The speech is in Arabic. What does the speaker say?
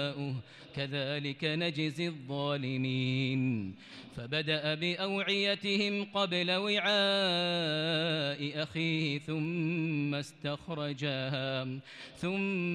كذلك نجزي الظالمين فبدأ بأوعيتهم قبل وعاء أخيه ثم استخرجها